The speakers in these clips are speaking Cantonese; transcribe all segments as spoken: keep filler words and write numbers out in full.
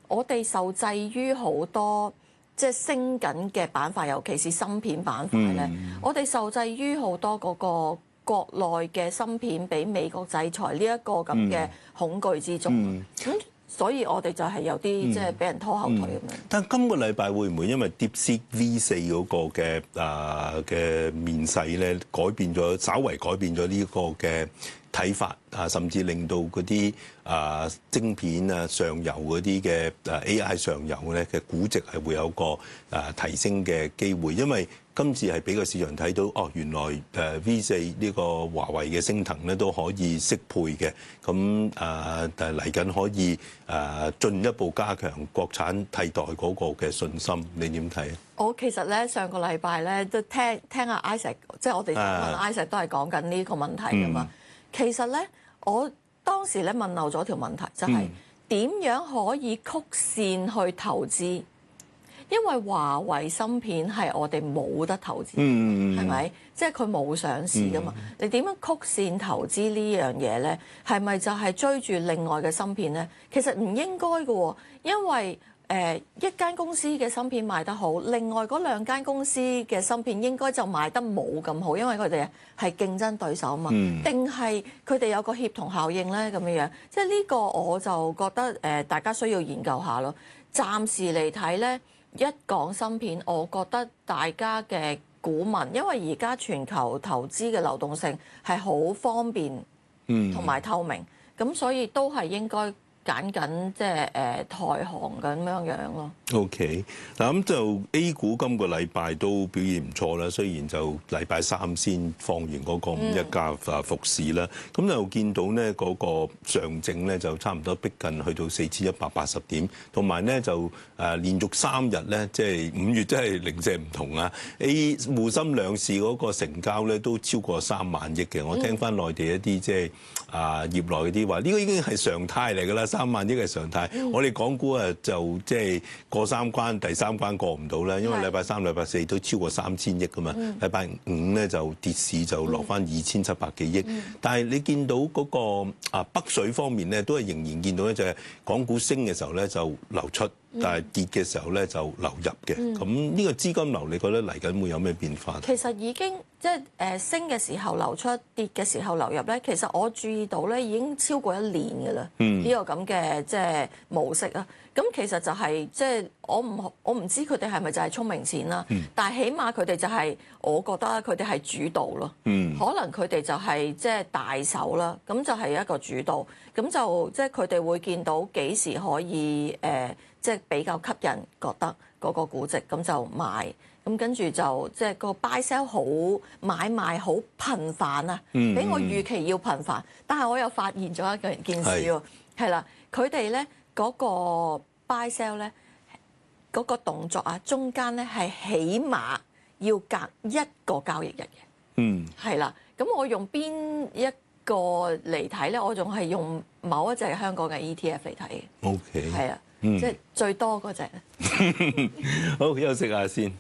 我哋受制於好多即係升緊嘅板塊，尤其是芯片板塊咧，嗯、我哋受制於好多嗰個國內嘅芯片俾美國制裁呢一個咁嘅恐懼之中。咁、嗯嗯所以我哋就係有啲即係俾人拖後腿咁樣、嗯嗯。 但係今個禮拜會唔會因為 DeepSeek V 四嗰個嘅啊嘅面世咧，改變咗，稍為改變咗呢個嘅睇法啊，甚至令到嗰啲啊晶片啊上游嗰啲嘅啊 A I 上游咧嘅估值係會有個啊提升嘅機會，因為今次係俾個市場睇到哦，原來誒 V 四呢個華為嘅升騰咧都可以適配嘅，咁啊誒嚟緊可以誒進一步加強國產替代嗰個嘅信心，你點睇啊？ 我其實咧上個禮拜咧都聽聽阿 Isaac， 即係我哋問 Isaac 都係講緊呢個問題㗎嘛。嗯、其實咧，我當時咧問漏咗條問題，就係、是、點樣可以曲線去投資？因為華為芯片係我哋冇得投資，係咪、嗯？即係佢冇上市噶嘛？嗯、你點樣曲線投資呢樣嘢咧？係咪就係追住另外嘅芯片咧？其實唔應該嘅喎，因為誒、呃、一間公司嘅芯片賣得好，另外嗰兩間公司嘅芯片應該就賣得冇咁好，因為佢哋係競爭對手嘛。定係佢哋有個協同效應咧咁樣樣？即係呢個我就覺得誒、呃、大家需要研究下咯。暫時嚟睇咧。一講芯片，我覺得大家嘅股民，因為而家全球投資嘅流動性係好方便，同埋透明，咁、嗯、所以都係應該揀緊即係誒台行咁樣樣咯。OK， 嗱咁就 A 股今個禮拜都表現唔錯啦，雖然就禮拜三先放完嗰個五一假啊復市啦，咁、嗯、就見到咧嗰個上證咧就差唔多逼近去到四千一百八十點，同埋咧就誒連續三日咧即係五月真係零舍唔同啊 ！A 滬深兩市嗰個成交咧都超過三萬億嘅，我聽翻內地一啲即係啊業內嗰啲話，呢、呢個已經係常態嚟㗎啦。三萬億係常態，嗯、我哋港股啊就即係過三關，第三關過唔到啦，因為禮拜三、禮拜四都超過三千億㗎嘛，禮拜五咧就跌市就落翻二千七百幾億，嗯、但係你見到嗰個啊北水方面咧，都係仍然見到咧，就係港股升嘅時候咧就流出。但係跌嘅時候咧就流入嘅，咁呢、嗯、個資金流你覺得嚟緊會有咩變化？ 其實已經即係誒升嘅時候流出，跌嘅時候流入咧。其實我注意到咧已經超過一年㗎啦，呢、嗯、個咁嘅即係模式啊。咁其實就係即係我唔我唔知佢哋係咪就係聰明錢啦，嗯、但係起碼佢哋就係、是、我覺得佢哋係主導咯，嗯、可能佢哋就係即係大手啦，咁就係一個主導，咁就即係佢哋會見到幾時可以誒。呃即係比較吸引，覺得嗰個估值咁就買，咁跟住就即係個 buy sell 好買賣好頻繁啊，比我預期要頻繁。但係我又發現咗一件事喎，係啦是，佢哋咧嗰個 buy sell 咧嗰個動作啊，中間咧係起碼要隔一個交易日嘅，嗯，係啦。咁我用邊一個嚟睇咧？我仲係用某一隻香港嘅 E T F 嚟睇嘅，OK，係啊。即係最多嗰隻。 好，休息下先。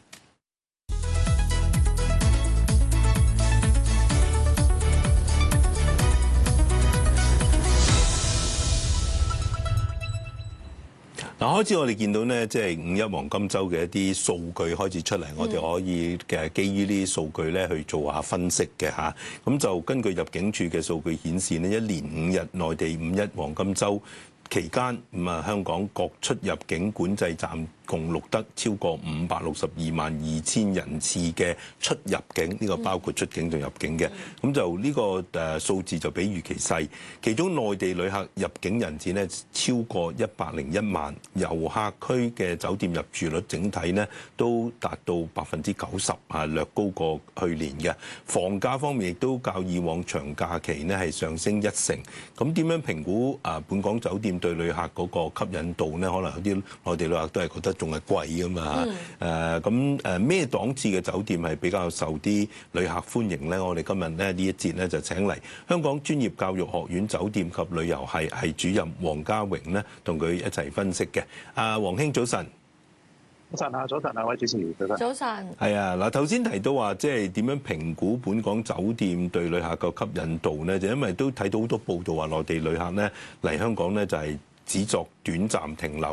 嗱，開始我哋見到咧，即係五一黃金週嘅一啲數據開始出嚟，我哋可以嘅基於呢啲數據咧去做下分析嘅嚇。咁就根據入境處嘅數據顯示呢，一連五日內地五一黃金週期間，咁啊香港各出入境管制站共錄得超過五百六十二萬二千人次嘅出入境，呢、這個包括出境同入境嘅。咁、嗯、就呢個誒數字就比預期細，其中內地旅客入境人次咧超過一百零一萬，遊客區嘅酒店入住率整體咧都達到百分之九十，啊略高過去年嘅。房價方面亦都較以往長假期咧係上升一成。咁點樣評估啊本港酒店對旅客嗰個吸引度咧？可能有啲內地旅客都係覺得仲係貴㗎嘛嚇，誒咁誒咩檔次嘅酒店係比較受啲旅客歡迎咧？我哋今日咧呢一節咧就請嚟香港專業教育學院酒店及旅遊系系主任黃家榮咧，同佢一齊分析嘅。阿黃兄早晨， 早晨啊，早晨啊，位主持人早晨。 早晨。 係啊，嗱頭先提到話即係點樣評估本港酒店對旅客個吸引度咧？就因為都睇到好多報道話內地旅客咧嚟香港咧就係只作短暫停留，